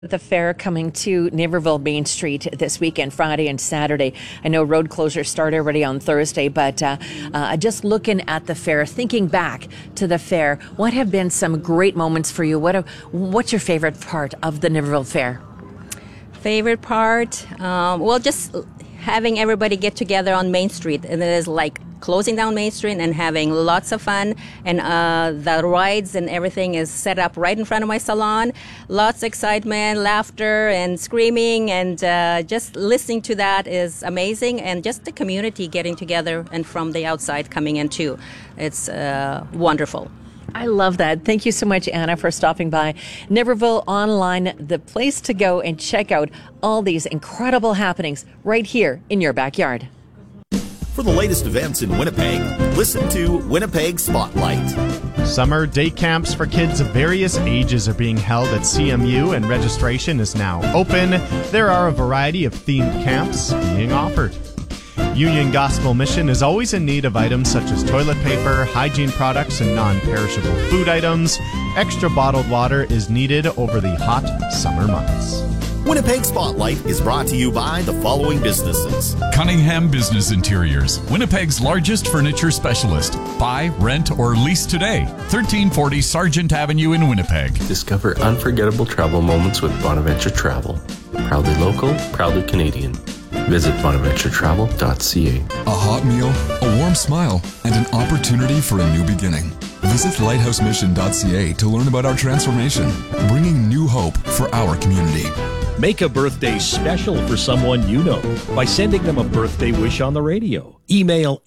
The fair coming to Niverville Main Street this weekend, Friday and Saturday. I know road closures start already on Thursday, but just looking at the fair, thinking back to the fair, what have been some great moments for you? What's your favorite part of the Niverville Fair? Favorite part? Just having everybody get together on Main Street, and it is like closing down Main Street and having lots of fun, and the rides and everything is set up right in front of my salon. Lots of excitement, laughter, and screaming, and just listening to that is amazing, and just the community getting together and from the outside coming in too. It's wonderful. I love that. Thank you so much, Anna, for stopping by. Niverville Online, the place to go and check out all these incredible happenings right here in your backyard. For the latest events in Winnipeg, listen to Winnipeg Spotlight. Summer day camps for kids of various ages are being held at CMU, and registration is now open. There are a variety of themed camps being offered. Union Gospel Mission is always in need of items such as toilet paper, hygiene products, and non-perishable food items. Extra bottled water is needed over the hot summer months. Winnipeg Spotlight is brought to you by the following businesses. Cunningham Business Interiors, Winnipeg's largest furniture specialist. Buy, rent, or lease today. 1340 Sargent Avenue in Winnipeg. Discover unforgettable travel moments with Bonaventure Travel. Proudly local, proudly Canadian. Visit bonaventuretravel.ca. A hot meal, a warm smile, and an opportunity for a new beginning. Visit lighthousemission.ca to learn about our transformation, bringing new hope for our community. Make a birthday special for someone you know by sending them a birthday wish on the radio. Email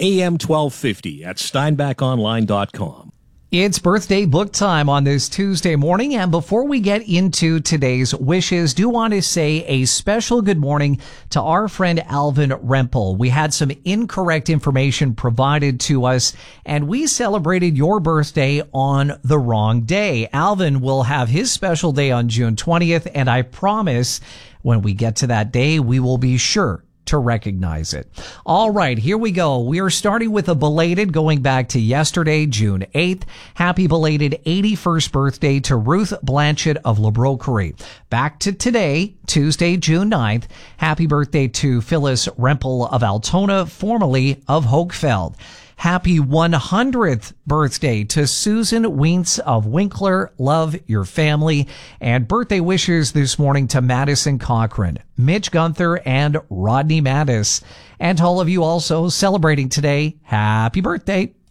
am1250@steinbachonline.com. It's birthday book time on this Tuesday morning, and before we get into today's wishes, do want to say a special good morning to our friend Alvin Rempel. We had some incorrect information provided to us, and we celebrated your birthday on the wrong day. Alvin will have his special day on June 20th, and I promise when we get to that day, we will be sure to recognize it. All right, here we go. We are starting with a belated going back to yesterday, June 8th. Happy belated 81st birthday to Ruth Blanchett of Labroquerie. Back to today, Tuesday, June 9th. Happy birthday to Phyllis Rempel of Altona, formerly of Hochfeld. Happy 100th birthday to Susan Wientz of Winkler. Love your family. And birthday wishes this morning to Madison Cochran, Mitch Gunther, and Rodney Mattis. And to all of you also celebrating today, happy birthday.